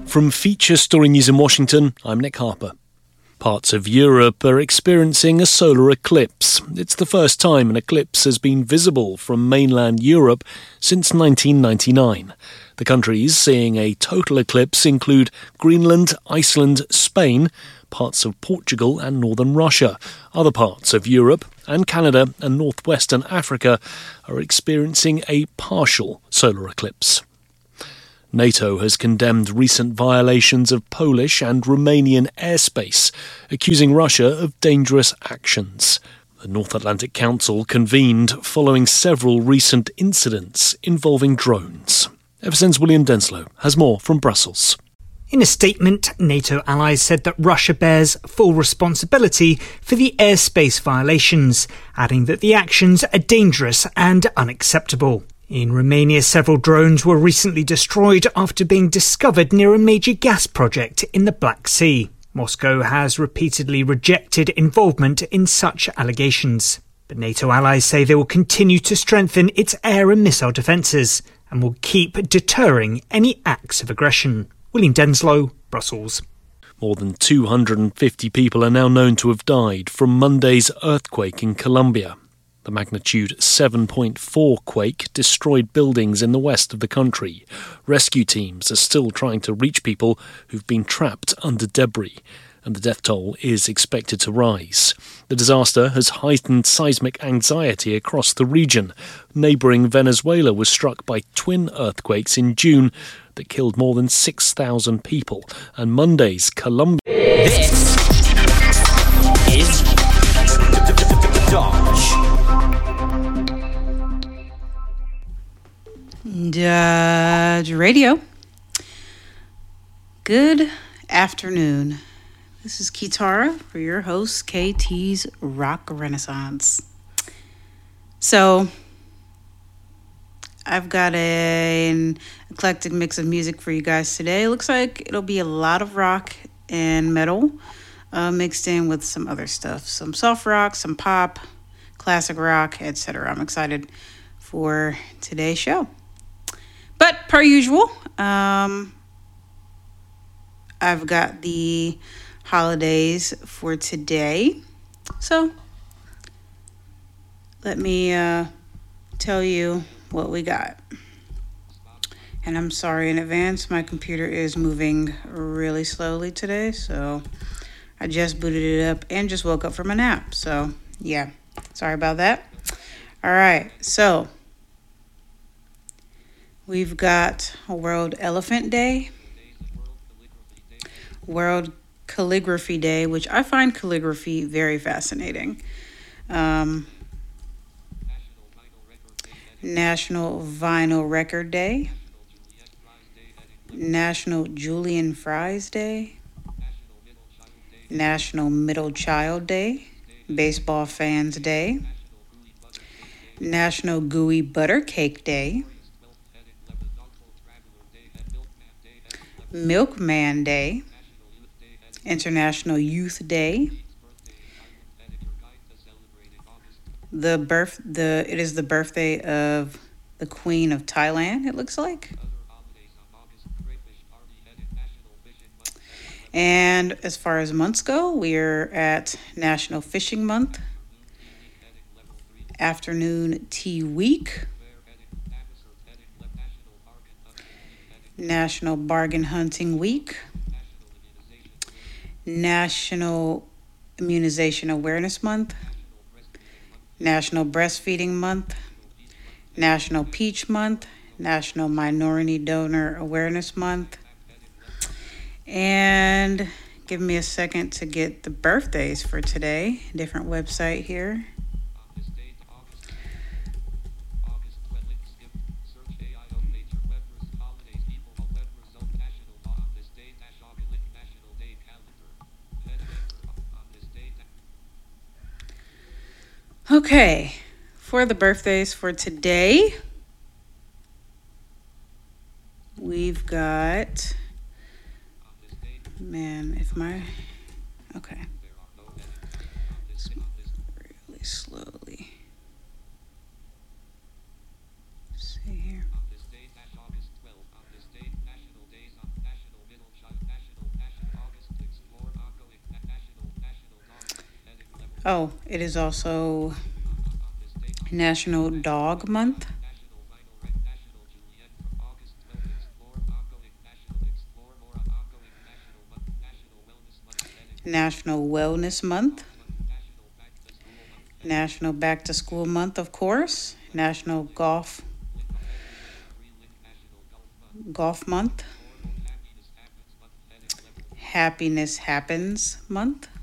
From Feature Story News in Washington, I'm Nick Harper. Parts of Europe are experiencing a solar eclipse. It's the first time an eclipse has been visible from mainland Europe since 1999. The countries seeing a total eclipse include Greenland, Iceland, Spain, parts of Portugal and northern Russia. Other parts of Europe and Canada and northwestern Africa are experiencing a partial solar eclipse. NATO has condemned recent violations of Polish and Romanian airspace, accusing Russia of dangerous actions. The North Atlantic Council convened following several recent incidents involving drones. FSN's William Denslow has more from Brussels. In a statement, NATO allies said that Russia bears full responsibility for the airspace violations, adding that the actions are dangerous and unacceptable. In Romania, several drones were recently destroyed after being discovered near a major gas project in the Black Sea. Moscow has repeatedly rejected involvement in such allegations. But NATO allies say they will continue to strengthen its air and missile defences and will keep deterring any acts of aggression. William Denslow, Brussels. More than 250 people are now known to have died from Monday's earthquake in Colombia. The magnitude 7.4 quake destroyed buildings in the west of the country. Rescue teams are still trying to reach people who've been trapped under debris, and the death toll is expected to rise. The disaster has heightened seismic anxiety across the region. Neighbouring Venezuela was struck by twin earthquakes in June that killed more than 6,000 people, and Monday's Colombia... This is Dodge. Dodge Radio. Good afternoon. This is Kitara for your host, KT's Rock Renaissance. So, I've got an eclectic mix of music for you guys today. Looks like it'll be a lot of rock and metal mixed in with some other stuff. Some soft rock, some pop, classic rock, etc. I'm excited for today's show. But per usual, I've got the holidays for today. So let me tell you what we got. And I'm sorry in advance, my computer is moving really slowly today, so I just booted it up and just woke up from a nap. So yeah, sorry about that. All right, so we've got a World Elephant Day, World Calligraphy Day, which I find calligraphy very fascinating. National Vinyl Record Day, National Julian Fries Day, National Middle Child Day, Baseball Fans Day, National Gooey Butter Cake Day, Milkman Day, International Youth Day. It is the birthday of the Queen of Thailand, it looks like. And as far as months go, we're at National Fishing Month, Afternoon Tea Week, National Bargain Hunting Week, National Immunization Awareness Month, National Breastfeeding Month, National Peach Month, National Minority Donor Awareness Month. And give me a second to get the birthdays for today. Different website here. Okay, for the birthdays for today, we've got, okay, really slowly, let's see here. Oh, it is also National Dog Month, National Wellness Month, National Back to School Month, of course, National Golf Month, Happiness Happens Month,